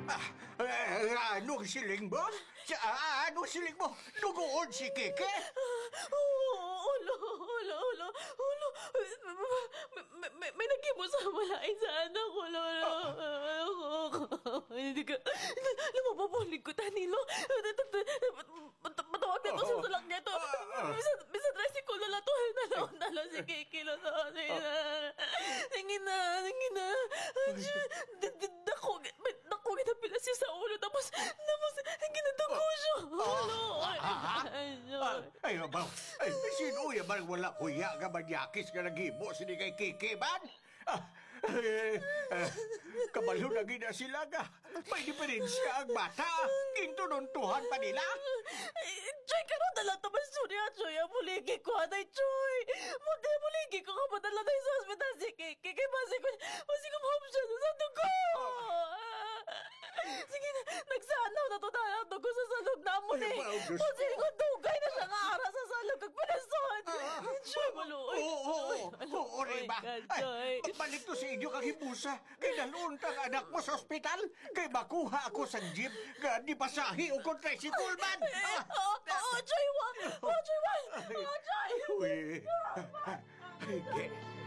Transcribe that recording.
Anong siling mo? Anong siling mo? Dugoon si Kike? Ulo. May nagkimo sa malain sa anak ko, lolo. Hindi ka, lumapabulig ko, Tanilo. Matawag na ito sa salak niya ito. Bisa tricycle na lato. Nalaon si Kiki, lolo. Sige na. Dako, ginapila siya sa ulo. Tapos, ginadako siya. Ay, ba? Sino yan ba wala kuya nga manyakis nga naghibo sini kay Kike, man? Kabalo na gina sila nga. May diferensya ang bata. Gintununtuhan pa nila. Choy, karon dala ta basura, Choy. Muligi ko, anay, Choy. Muligi ko ka padala tayo sa hospital si Kiki. Kaya basi ko mahap siya sa dugo. Sige na, nagsanaw na to dahil ang dugo sa salog na mo ni. Kasi ko dugay na siya nga ara sa salog kag pinason. Choy, maluoy. Oo, Reba. Ay, magbalik to sa inyo kang hibusa. Kay naloon kang anak mo sa ospital. Kay makuha ako sa jeep nga di pasahi o kong tricycle, man. Choy, wa. Choy. Uy.